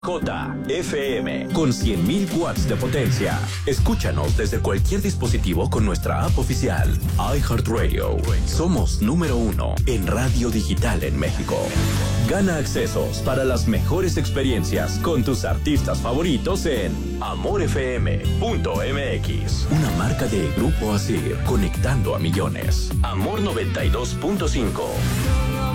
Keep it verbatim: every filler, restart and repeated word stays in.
J F M con cien mil watts de potencia. Escúchanos desde cualquier dispositivo con nuestra app oficial iHeartRadio. Somos número uno en radio digital en México. Gana accesos para las mejores experiencias con tus artistas favoritos en amor f m punto m x. Una marca de Grupo Asir, conectando a millones. Amor noventa y dos punto cinco.